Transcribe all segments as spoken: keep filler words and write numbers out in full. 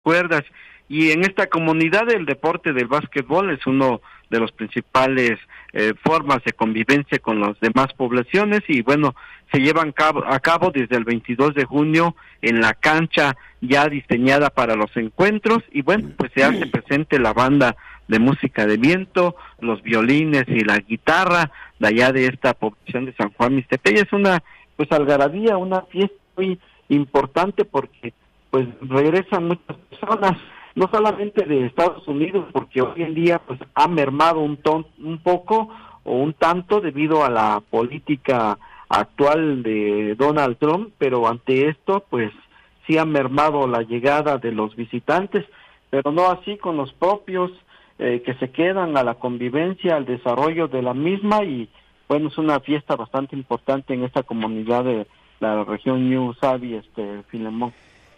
cuerdas. Y en esta comunidad el deporte del básquetbol es uno de los principales eh, formas de convivencia con las demás poblaciones y bueno, se llevan cabo, a cabo desde el veintidós de junio en la cancha ya diseñada para los encuentros y bueno, pues se hace presente la banda de música de viento, los violines y la guitarra de allá de esta población de San Juan Mixtepec. Es una pues algarabía, una fiesta muy importante porque pues regresan muchas personas, no solamente de Estados Unidos, porque hoy en día pues ha mermado un ton, un poco o un tanto debido a la política actual de Donald Trump, pero ante esto pues sí ha mermado la llegada de los visitantes, pero no así con los propios eh, que se quedan a la convivencia, al desarrollo de la misma y bueno, es una fiesta bastante importante en esta comunidad de la región New Sabi, este Filemón.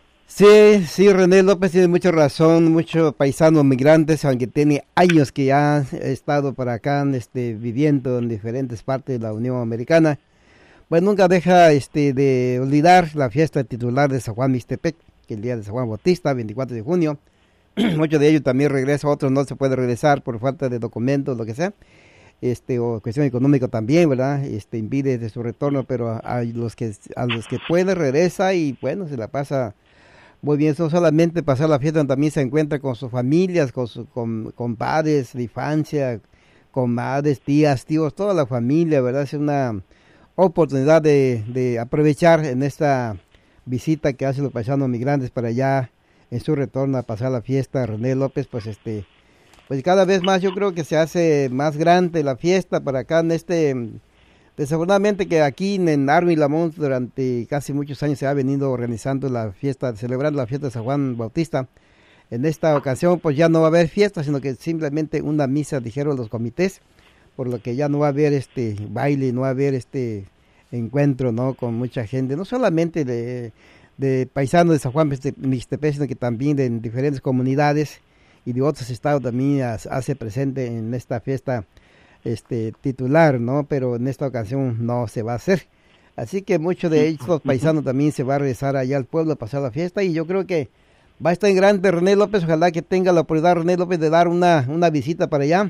Sí, sí, René López tiene mucha razón, muchos paisanos migrantes, aunque tiene años que ya ha estado por acá este, viviendo en diferentes partes de la Unión Americana, pues nunca deja este, de olvidar la fiesta titular de San Juan Mixtepec, que es el día de San Juan Bautista, veinticuatro de junio. Muchos de ellos también regresan, otros no se puede regresar por falta de documentos, lo que sea, este, o cuestión económica también, ¿verdad? Este, impide de su retorno, pero a, a los que a los que puede regresa y bueno, se la pasa muy bien. No solamente pasar la fiesta, también se encuentra con sus familias, con sus con, con padres de infancia, con madres, tías, tíos, toda la familia, ¿verdad? Es una oportunidad de, de aprovechar en esta visita que hacen los paisanos migrantes para allá en su retorno a pasar la fiesta. René López, pues este, pues cada vez más yo creo que se hace más grande la fiesta para acá en este. Desafortunadamente que aquí en Army Lamont durante casi muchos años se ha venido organizando la fiesta, celebrando la fiesta de San Juan Bautista. En esta ocasión pues ya no va a haber fiesta, sino que simplemente una misa, dijeron los comités, por lo que ya no va a haber este baile, no va a haber este encuentro, ¿no? Con mucha gente, no solamente de, de paisanos de San Juan Mixtepec, sino que también de diferentes comunidades y de otros estados también hace presente en esta fiesta este titular, ¿no? Pero en esta ocasión no se va a hacer. Así que muchos de ellos, los paisanos, también se va a regresar allá al pueblo a pasar la fiesta y yo creo que va a estar en grande René López. Ojalá que tenga la oportunidad René López de dar una, una visita para allá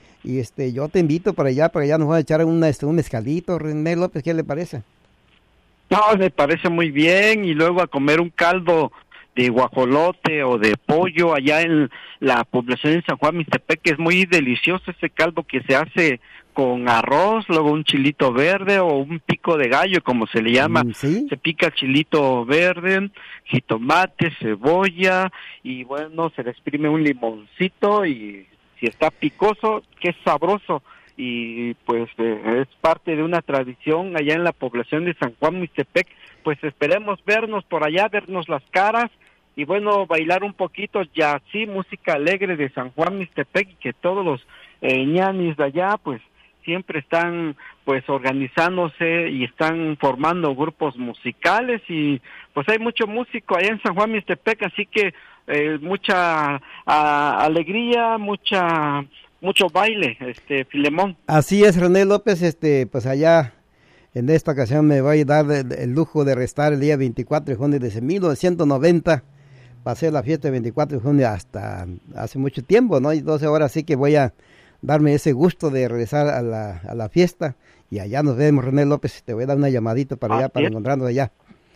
y este yo te invito para allá, para allá nos van a echar una, este, un mezcalito, René López, ¿qué le parece? No, me parece muy bien y luego a comer un caldo de guajolote o de pollo allá en la población de San Juan Mixtepec, que es muy delicioso ese caldo que se hace con arroz, luego un chilito verde o un pico de gallo, como se le llama. ¿Sí? Se pica chilito verde, jitomate, cebolla y bueno, se le exprime un limoncito y si está picoso, qué sabroso. Y pues eh, es parte de una tradición allá en la población de San Juan Mixtepec. Pues esperemos vernos por allá, vernos las caras y bueno, bailar un poquito ya sí, música alegre de San Juan Mixtepec y que todos los eh, ñanis de allá pues siempre están pues organizándose y están formando grupos musicales y pues hay mucho músico allá en San Juan Mixtepec, así que eh, mucha a, alegría, mucha mucho baile, este Filemón. Así es, René López, este pues allá en esta ocasión me voy a dar el, el lujo de restar el día veinticuatro de junio de mil novecientos noventa. Pasé la fiesta del veinticuatro de junio hasta hace mucho tiempo, ¿no? Y entonces ahora sí que voy a darme ese gusto de regresar a la, a la fiesta. Y allá nos vemos, René López. Te voy a dar una llamadita para allá, para encontrarnos allá.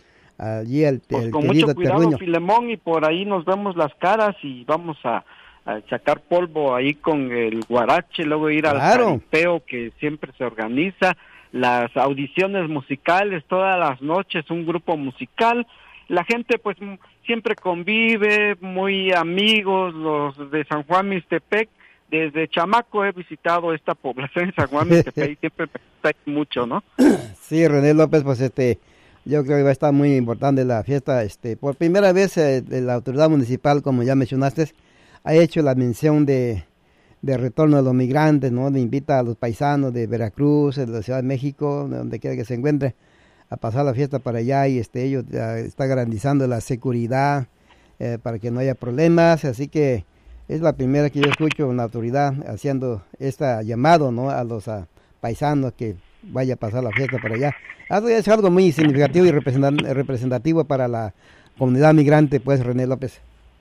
Allí el, pues el con querido mucho cuidado, terruño. Filemón, y por ahí nos vemos las caras y vamos a, a sacar polvo ahí con el guarache, luego ir Claro. al jaripeo que siempre se organiza, las audiciones musicales todas las noches, un grupo musical. La gente pues siempre convive, muy amigos, los de San Juan Mixtepec. Desde chamaco he visitado esta población de San Juan Mixtepec y siempre me gusta mucho, ¿no? Sí, René López, pues este, yo creo que va a estar muy importante la fiesta. Este, por primera vez eh, la autoridad municipal, como ya mencionaste, ha hecho la mención de, de retorno de los migrantes, ¿no? Le invita a los paisanos de Veracruz, de la Ciudad de México, de donde quiera que se encuentre, a pasar la fiesta para allá y este ellos uh, está garantizando la seguridad eh, para que no haya problemas, así que es la primera que yo escucho una autoridad haciendo este llamado, ¿no? A los uh, paisanos que vaya a pasar la fiesta para allá. Eso es algo muy significativo y representativo para la comunidad migrante, pues, René López.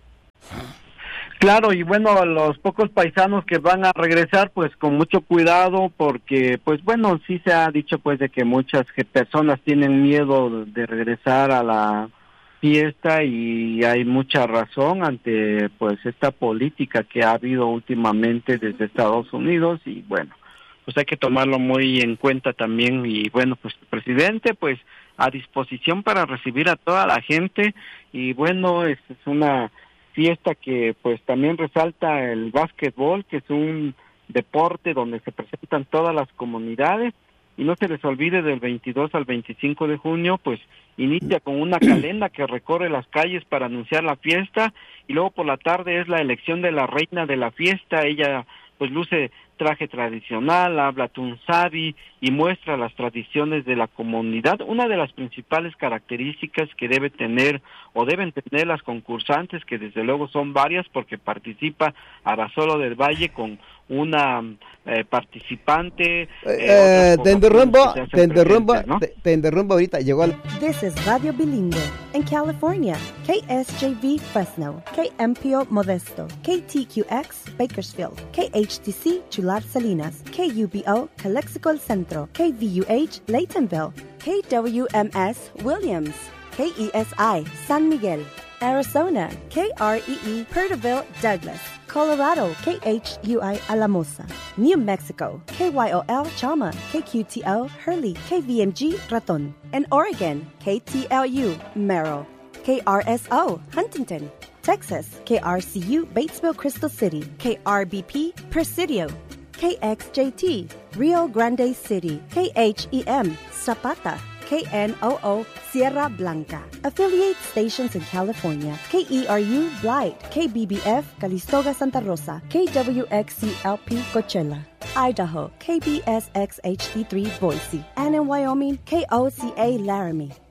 Claro, y bueno, los pocos paisanos que van a regresar, pues con mucho cuidado, porque pues bueno, sí se ha dicho pues de que muchas personas tienen miedo de regresar a la fiesta y hay mucha razón ante pues esta política que ha habido últimamente desde Estados Unidos y bueno, pues hay que tomarlo muy en cuenta también y bueno, pues el presidente pues a disposición para recibir a toda la gente y bueno, es, es una fiesta que pues también resalta el básquetbol, que es un deporte donde se presentan todas las comunidades. Y no se les olvide, del veintidós al veinticinco de junio, pues inicia con una calenda que recorre las calles para anunciar la fiesta y luego por la tarde es la elección de la reina de la fiesta. Ella pues luce traje tradicional, habla tunsavi y muestra las tradiciones de la comunidad. Una de las principales características que debe tener o deben tener las concursantes, que desde luego son varias porque participa Abasolo del Valle con una eh, participante. Eh, eh, te interrumpo, te interrumpo, ¿no? te, te interrumpo ahorita, llegó al... This is Radio Bilingüe in California, K S J V Fresno, K M P O Modesto, K T Q X Bakersfield, K H T C Chular Salinas, K U B O Calexico El Centro, K V U H Laytonville, K W M S Williams, K E S I San Miguel, Arizona, K R E E Perterville Douglas, Colorado, K H U I Alamosa, New Mexico, K Y O L Chama, K Q T O Hurley, K V M G Raton, and Oregon, K T L U Merrill, K R S O Huntington, Texas, K R C U Batesville Crystal City, K R B P Presidio, K X J T Rio Grande City, K H E M Zapata, K N O O Sierra Blanca. Affiliate stations in California: K E R U Blight, K B B F Calistoga Santa Rosa, K W X C L P Coachella. Idaho, K B S X H D three Boise, and in Wyoming, K O C A Laramie.